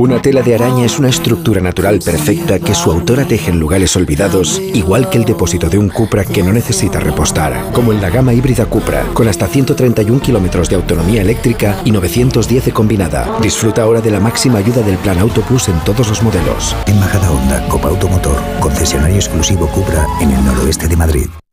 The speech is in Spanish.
Una tela de araña es una estructura natural perfecta que su autora teje en lugares olvidados, igual que el depósito de un Cupra que no necesita repostar, como en la gama híbrida Cupra, con hasta 131 kilómetros de autonomía eléctrica y 910 de combinada. Disfruta ahora de la máxima ayuda del Plan Auto Plus en todos los modelos. Embajada Honda, Copa Automotor, concesionario exclusivo Cupra en el noroeste de Madrid.